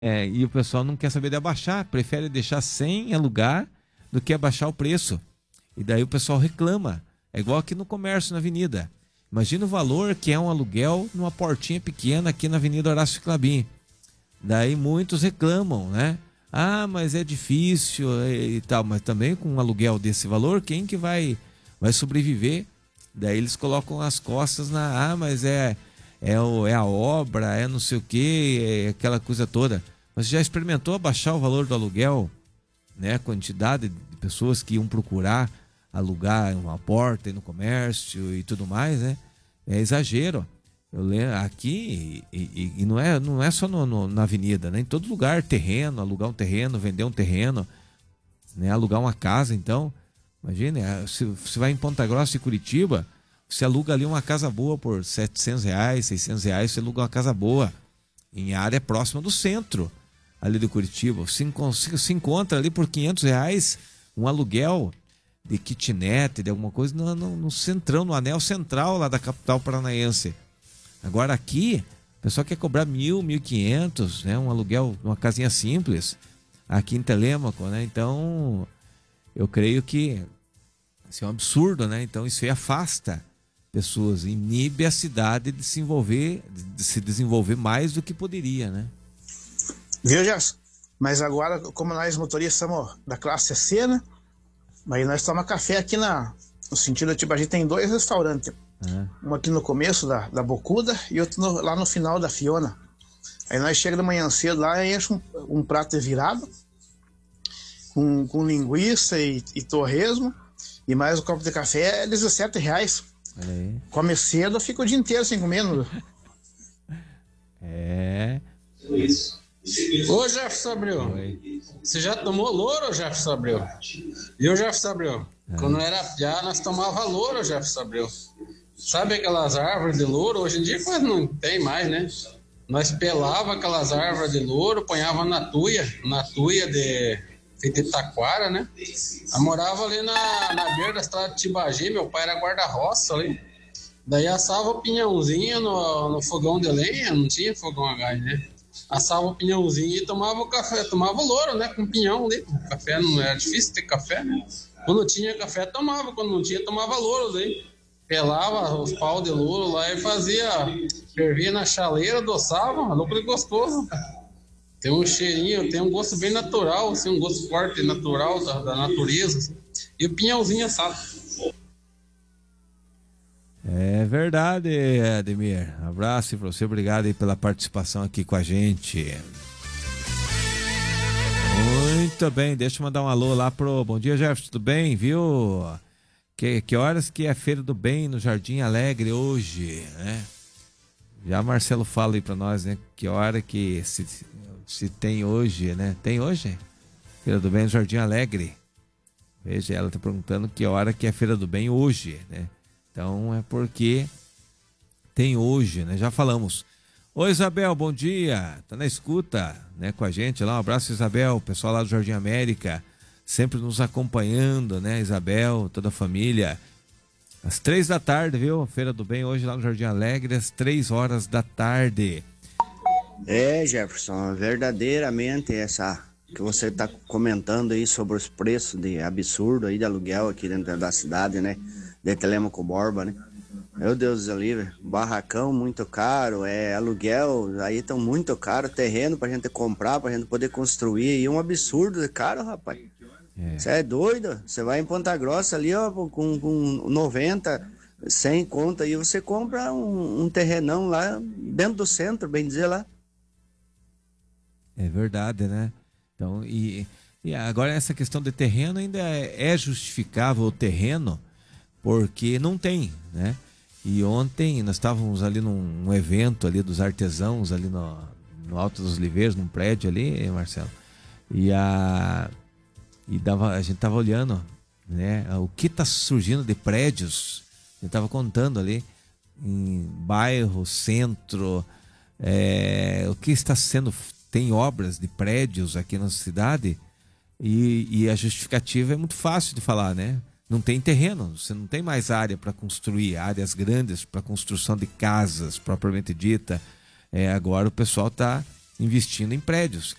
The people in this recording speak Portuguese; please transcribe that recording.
E o pessoal não quer saber de abaixar, prefere deixar sem alugar do que abaixar o preço. E daí o pessoal reclama. É igual aqui no comércio, na avenida. Imagina o valor que é um aluguel numa portinha pequena aqui na Avenida Horácio Clabin. Daí muitos reclamam, né? Ah, mas é difícil e tal. Mas também com um aluguel desse valor, quem que vai sobreviver? Daí eles colocam as costas mas é a obra, é não sei o que, é aquela coisa toda. Mas já experimentou abaixar o valor do aluguel, né? A quantidade de pessoas que iam procurar alugar uma porta no comércio e tudo mais, né? É exagero. Eu lembro aqui, e não é só na avenida, né? Em todo lugar, terreno, alugar um terreno, vender um terreno, né? Alugar uma casa, então. Imagine, se você vai em Ponta Grossa e Curitiba, você aluga ali uma casa boa por R$ 700, R$ 600, você aluga uma casa boa, em área próxima do centro, ali de Curitiba. Se encontra ali por R$ 500 um aluguel de kitnet, de alguma coisa, no centrão, no anel central lá da capital paranaense. Agora aqui, o pessoal quer cobrar 1.000, 1.500, né? Um aluguel, uma casinha simples, aqui em Telêmaco, né? Então, eu creio que isso é um absurdo, né? Então, isso aí afasta pessoas, inibe a cidade de se desenvolver mais do que poderia, né? Viu, Gerson? Mas agora, como nós motoristas somos da classe C, né? Aí nós tomamos café aqui no sentido, tipo, a gente tem 2 restaurantes. Um aqui no começo da Bocuda e outro lá no final da Fiona. Aí nós chegamos de manhã cedo lá e enche um prato de virado com linguiça e torresmo e mais um copo de café é R$ 17. Come cedo, fica o dia inteiro sem comer. Isso. Ô Jefferson Abreu, você já tomou louro, Jefferson Abreu? Eu, Jefferson Abreu, quando era piá, nós tomava louro, Jefferson Abreu. Sabe aquelas árvores de louro? Hoje em dia quase não tem mais, né? Nós pelava aquelas árvores de louro, ponhava na tuia de taquara, né? Eu morava ali na beira da estrada de Tibagi, meu pai era guarda-roça ali. Daí assava o pinhãozinho no fogão de lenha, não tinha fogão a gás, né? Assava o pinhãozinho e tomava o café, tomava louro, né? Com pinhão ali. O café não era difícil ter café, né? Quando tinha café, tomava. Quando não tinha, tomava louro daí. Pelava os pau de louro lá e fervia na chaleira, adoçava, louco de gostoso. Tem um cheirinho, tem um gosto bem natural, assim, um gosto forte, natural da natureza. Assim. E o pinhãozinho assado. É verdade, Ademir. Abraço para você, obrigado aí pela participação aqui com a gente. Muito bem, deixa eu mandar um alô lá pro... Bom dia, Jefferson, tudo bem, viu? Que horas que é a Feira do Bem no Jardim Alegre hoje, né? Já Marcelo fala aí pra nós, né? Que hora que se tem hoje, né? Tem hoje? Feira do Bem no Jardim Alegre. Veja, ela tá perguntando que hora que é a Feira do Bem hoje, né? Então é porque tem hoje, né? Já falamos. Oi, Isabel, bom dia. Tá na escuta, né? Com a gente lá. Um abraço, Isabel. Pessoal lá do Jardim América. Sempre nos acompanhando, né, Isabel, toda a família. Às 3 da tarde, viu? Feira do Bem hoje lá no Jardim Alegre, às 3 horas da tarde. Jefferson, verdadeiramente essa que você está comentando aí sobre os preços de absurdo aí de aluguel aqui dentro da cidade, né? De Telêmaco Borba, né? Meu Deus do céu, barracão muito caro, aluguel aí estão muito caro, terreno pra gente comprar, pra gente poder construir, e um absurdo de caro, rapaz. Você é doido? Você vai em Ponta Grossa ali, ó, com 90, 100 conta, e você compra um terrenão lá dentro do centro, bem dizer lá. É verdade, né? Então, e agora essa questão de terreno ainda é justificável o terreno, porque não tem, né? E ontem nós estávamos ali num evento ali dos artesãos ali no Alto dos Oliveiros, num prédio ali, Marcelo, a gente tava olhando, né, o que tá surgindo de prédios. A gente tava contando ali em bairro, centro, o que está sendo, tem obras de prédios aqui na cidade, e a justificativa é muito fácil de falar, né? Não tem terreno, você não tem mais área para construir, áreas grandes para construção de casas propriamente dita. Agora o pessoal está investindo em prédios.